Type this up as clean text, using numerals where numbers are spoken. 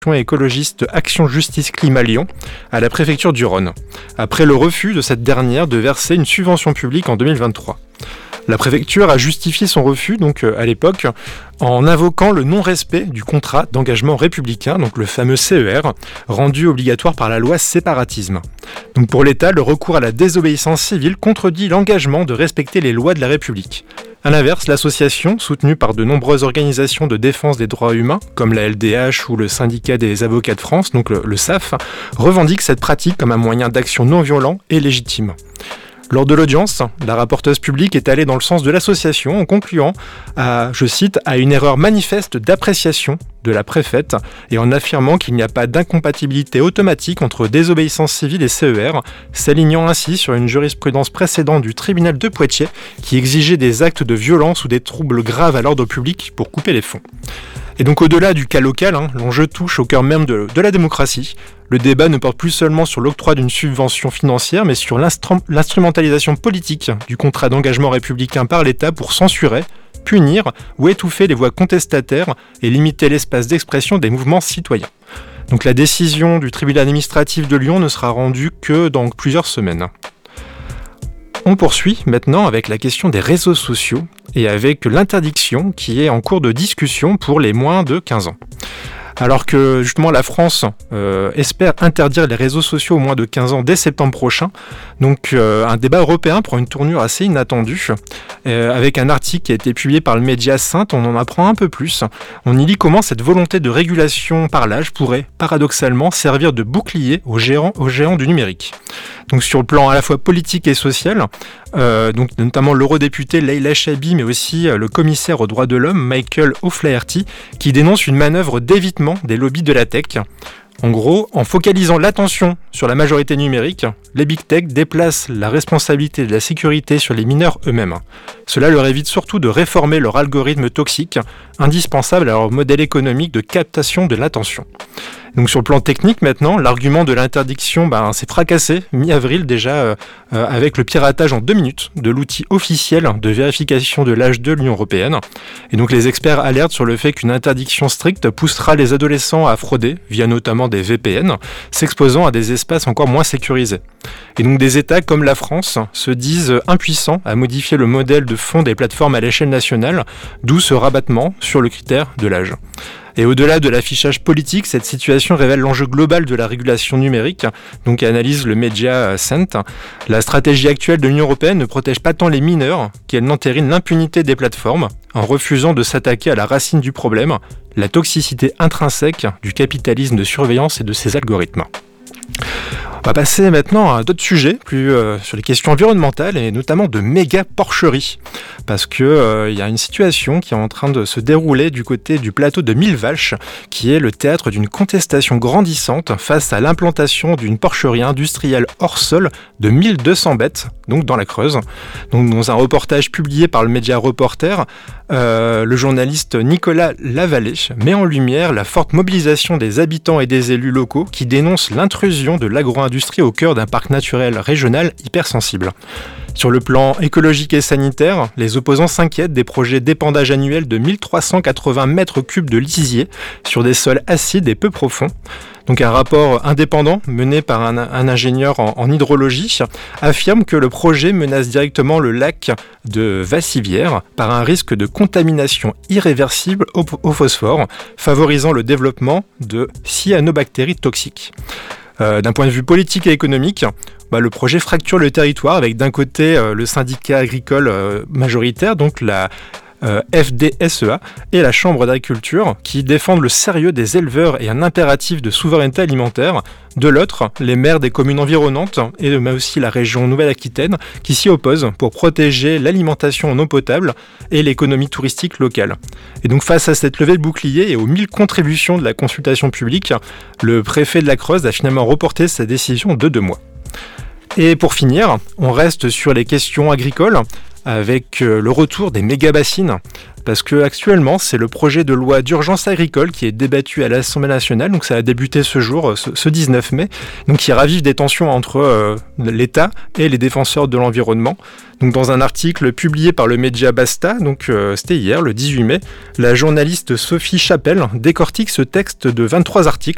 écologiste Action Justice Climat Lyon à la préfecture du Rhône, après le refus de cette dernière de verser une subvention publique en 2023. La préfecture a justifié son refus, donc à l'époque, en invoquant le non-respect du contrat d'engagement républicain, donc le fameux CER, rendu obligatoire par la loi séparatisme. Donc pour l'État, le recours à la désobéissance civile contredit l'engagement de respecter les lois de la République. A l'inverse, l'association, soutenue par de nombreuses organisations de défense des droits humains, comme la LDH ou le syndicat des avocats de France, donc le SAF, revendique cette pratique comme un moyen d'action non violent et légitime. Lors de l'audience, la rapporteuse publique est allée dans le sens de l'association en concluant à, je cite, à une erreur manifeste d'appréciation de la préfète et en affirmant qu'il n'y a pas d'incompatibilité automatique entre désobéissance civile et CER, s'alignant ainsi sur une jurisprudence précédente du tribunal de Poitiers qui exigeait des actes de violence ou des troubles graves à l'ordre public pour couper les fonds. Et donc au-delà du cas local, l'enjeu touche au cœur même de la démocratie. Le débat ne porte plus seulement sur l'octroi d'une subvention financière, mais sur l'instrumentalisation politique du contrat d'engagement républicain par l'État pour censurer, punir ou étouffer les voix contestataires et limiter l'espace d'expression des mouvements citoyens. Donc la décision du tribunal administratif de Lyon ne sera rendue que dans plusieurs semaines. On poursuit maintenant avec la question des réseaux sociaux et avec l'interdiction qui est en cours de discussion pour les moins de 15 ans. Alors que justement la France espère interdire les réseaux sociaux aux moins de 15 ans dès septembre prochain, donc un débat européen prend une tournure assez inattendue. Avec un article qui a été publié par le média Sainte, on en apprend un peu plus. On y lit comment cette volonté de régulation par l'âge pourrait paradoxalement servir de bouclier aux géants du numérique. Donc sur le plan à la fois politique et social, donc notamment l'eurodéputé Leila Chaibi, mais aussi le commissaire aux droits de l'homme Michael O'Flaherty, qui dénonce une manœuvre d'évitement des lobbies de la tech. En gros, en focalisant l'attention sur la majorité numérique, les big tech déplacent la responsabilité de la sécurité sur les mineurs eux-mêmes. Cela leur évite surtout de réformer leur algorithme toxique, indispensable à leur modèle économique de captation de l'attention. Donc sur le plan technique maintenant, l'argument de l'interdiction s'est fracassé mi-avril déjà avec le piratage en 2 minutes de l'outil officiel de vérification de l'âge de l'Union européenne. Et donc les experts alertent sur le fait qu'une interdiction stricte poussera les adolescents à frauder via notamment des VPN, s'exposant à des espaces encore moins sécurisés. Et donc des États comme la France se disent impuissants à modifier le modèle de fond des plateformes à l'échelle nationale, d'où ce rabattement sur le critère de l'âge. Et au-delà de l'affichage politique, cette situation révèle l'enjeu global de la régulation numérique, donc analyse le média Sainte. La stratégie actuelle de l'Union européenne ne protège pas tant les mineurs qu'elle n'entérine l'impunité des plateformes en refusant de s'attaquer à la racine du problème, la toxicité intrinsèque du capitalisme de surveillance et de ses algorithmes. On va passer maintenant à d'autres sujets, plus sur les questions environnementales et notamment de méga porcheries. Parce que y a une situation qui est en train de se dérouler du côté du plateau de Millevaches, qui est le théâtre d'une contestation grandissante face à l'implantation d'une porcherie industrielle hors sol de 1200 bêtes, donc dans la Creuse. Donc dans un reportage publié par le média Reporter, le journaliste Nicolas Lavallée met en lumière la forte mobilisation des habitants et des élus locaux qui dénoncent l'intrusion de l'agro-industrie au cœur d'un parc naturel régional hypersensible. Sur le plan écologique et sanitaire, les opposants s'inquiètent des projets d'épandage annuel de 1380 mètres cubes de lisier sur des sols acides et peu profonds. Donc un rapport indépendant mené par un ingénieur en hydrologie affirme que le projet menace directement le lac de Vassivière par un risque de contamination irréversible au phosphore, favorisant le développement de cyanobactéries toxiques. D'un point de vue politique et économique, le projet fracture le territoire avec d'un côté le syndicat agricole majoritaire, donc la FDSEA et la Chambre d'agriculture qui défendent le sérieux des éleveurs et un impératif de souveraineté alimentaire. De l'autre, les maires des communes environnantes et mais aussi la région Nouvelle-Aquitaine qui s'y opposent pour protéger l'alimentation en eau potable et l'économie touristique locale. Et donc face à cette levée de bouclier et aux 1000 contributions de la consultation publique, le préfet de la Creuse a finalement reporté sa décision de 2 mois. Et pour finir, on reste sur les questions agricoles avec le retour des méga-bassines, parce que actuellement c'est le projet de loi d'urgence agricole qui est débattu à l'Assemblée nationale, donc ça a débuté ce jour, ce 19 mai, donc qui ravive des tensions entre l'État et les défenseurs de l'environnement. Donc dans un article publié par le média Basta, donc c'était hier, le 18 mai, la journaliste Sophie Chapelle décortique ce texte de 23 articles